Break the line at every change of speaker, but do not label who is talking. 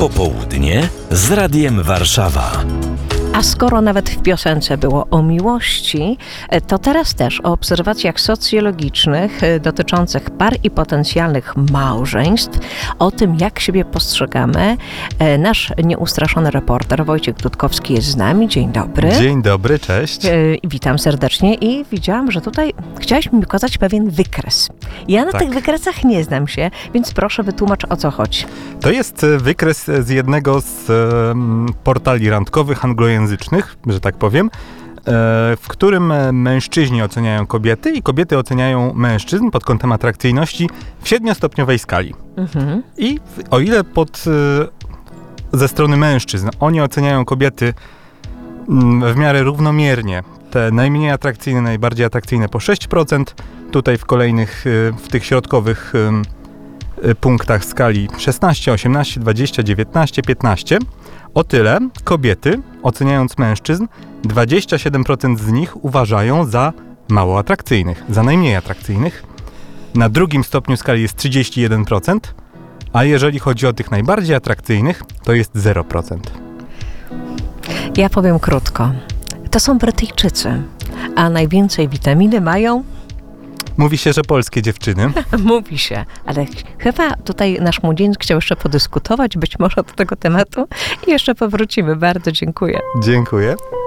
Popołudnie z Radiem Warszawa.
A skoro nawet w piosence było o miłości, to teraz też o obserwacjach socjologicznych dotyczących par i potencjalnych małżeństw, o tym, jak siebie postrzegamy. Nasz nieustraszony reporter Wojciech Dudkowski jest z nami. Dzień dobry.
Dzień dobry, cześć.
Witam serdecznie i widziałam, że tutaj chciałeś mi pokazać pewien wykres. Ja na tych wykresach nie znam się, więc proszę wytłumacz, o co chodzi.
To jest wykres z jednego z portali randkowych anglojęzycznych, że tak powiem, w którym mężczyźni oceniają kobiety i kobiety oceniają mężczyzn pod kątem atrakcyjności w 7-stopniowej skali. I o ile ze strony mężczyzn oni oceniają kobiety w miarę równomiernie, te najmniej atrakcyjne, najbardziej atrakcyjne po 6%, tutaj w kolejnych, w tych środkowych punktach skali 16, 18, 20, 19, 15, o tyle kobiety, oceniając mężczyzn, 27% z nich uważają za mało atrakcyjnych, za najmniej atrakcyjnych. Na drugim stopniu skali jest 31%, a jeżeli chodzi o tych najbardziej atrakcyjnych, to jest 0%.
Ja powiem krótko. To są Brytyjczycy, a najwięcej witaminy mają...
Mówi się, że polskie dziewczyny.
Mówi się, ale chyba tutaj nasz młodzieniec chciał jeszcze podyskutować, być może do tego tematu i jeszcze powrócimy. Bardzo dziękuję.
Dziękuję.